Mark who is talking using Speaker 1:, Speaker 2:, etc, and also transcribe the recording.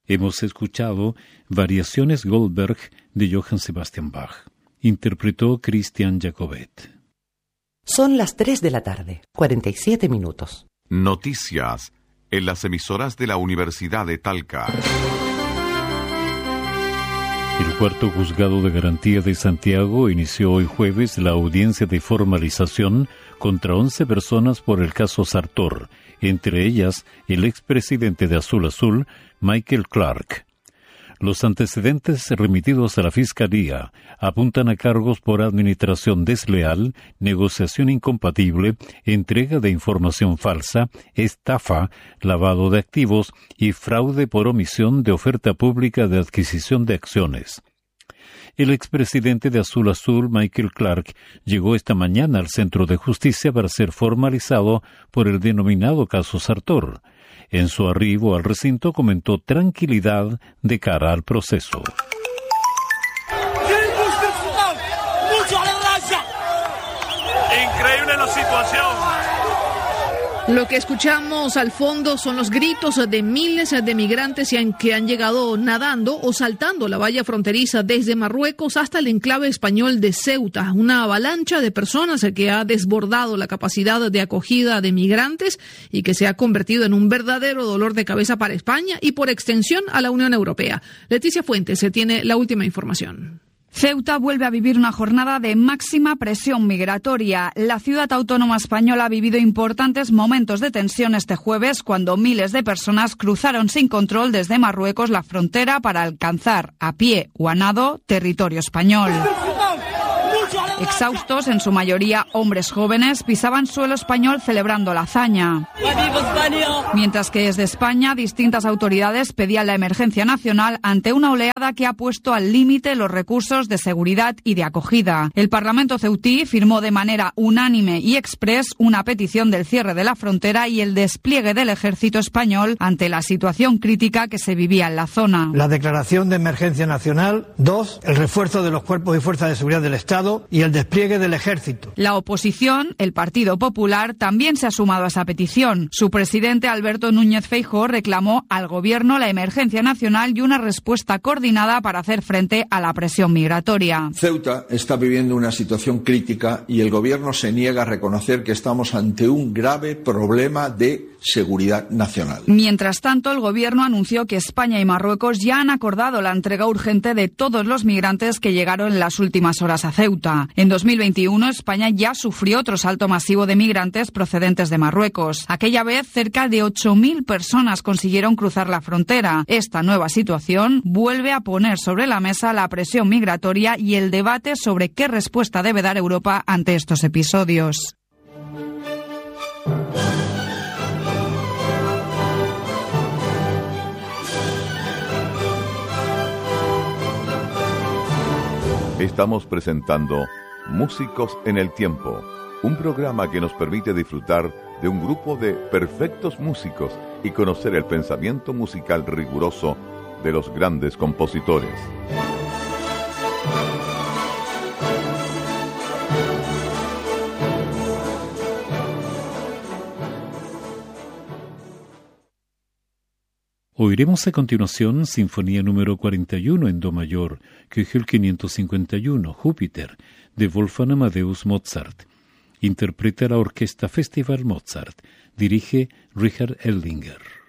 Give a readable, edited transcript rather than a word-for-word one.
Speaker 1: Hemos escuchado Variaciones Goldberg de Johann Sebastian Bach. Interpretó Christian Jacobet.
Speaker 2: Son las 3 de la tarde, 47 minutos.
Speaker 3: Noticias en las emisoras de la Universidad de Talca.
Speaker 1: El cuarto juzgado de garantía de Santiago inició hoy jueves la audiencia de formalización contra 11 personas por el caso Sartor, entre ellas el expresidente de Azul Azul, Michael Clark. Los antecedentes remitidos a la Fiscalía apuntan a cargos por administración desleal, negociación incompatible, entrega de información falsa, estafa, lavado de activos y fraude por omisión de oferta pública de adquisición de acciones. El expresidente de Azul Azul, Michael Clark, llegó esta mañana al Centro de Justicia para ser formalizado por el denominado caso Sartor. En su arribo al recinto comentó tranquilidad de cara al proceso.
Speaker 4: Increíble la situación.
Speaker 5: Lo que escuchamos al fondo son los gritos de miles de migrantes que han llegado nadando o saltando la valla fronteriza desde Marruecos hasta el enclave español de Ceuta. Una avalancha de personas que ha desbordado la capacidad de acogida de migrantes y que se ha convertido en un verdadero dolor de cabeza para España y por extensión a la Unión Europea. Leticia Fuentes tiene la última información.
Speaker 6: Ceuta vuelve a vivir una jornada de máxima presión migratoria. La ciudad autónoma española ha vivido importantes momentos de tensión este jueves cuando miles de personas cruzaron sin control desde Marruecos la frontera para alcanzar, a pie o a nado, territorio español. Exhaustos, en su mayoría hombres jóvenes, pisaban suelo español celebrando la hazaña. Mientras que desde España distintas autoridades pedían la emergencia nacional ante una oleada que ha puesto al límite los recursos de seguridad y de acogida. El Parlamento ceutí firmó de manera unánime y exprés una petición del cierre de la frontera y el despliegue del ejército español ante la situación crítica que se vivía en la zona.
Speaker 7: La declaración de emergencia nacional. 2. El refuerzo de los cuerpos y fuerzas de seguridad del Estado y el despliegue del ejército.
Speaker 6: La oposición, el Partido Popular, también se ha sumado a esa petición. Su presidente, Alberto Núñez Feijóo, reclamó al Gobierno la emergencia nacional y una respuesta coordinada para hacer frente a la presión migratoria.
Speaker 8: Ceuta está viviendo una situación crítica y el Gobierno se niega a reconocer que estamos ante un grave problema de seguridad nacional.
Speaker 6: Mientras tanto, el Gobierno anunció que España y Marruecos ya han acordado la entrega urgente de todos los migrantes que llegaron en las últimas horas a Ceuta. En 2021, España ya sufrió otro salto masivo de migrantes procedentes de Marruecos. Aquella vez, cerca de 8.000 personas consiguieron cruzar la frontera. Esta nueva situación vuelve a poner sobre la mesa la presión migratoria y el debate sobre qué respuesta debe dar Europa ante estos episodios.
Speaker 3: Estamos presentando Músicos en el Tiempo, un programa que nos permite disfrutar de un grupo de perfectos músicos y conocer el pensamiento musical riguroso de los grandes compositores.
Speaker 1: Oiremos a continuación Sinfonía número 41 en Do mayor, Köchel 551, Júpiter, de Wolfgang Amadeus Mozart. Interpreta la Orquesta Festival Mozart. Dirige Richard Eldinger.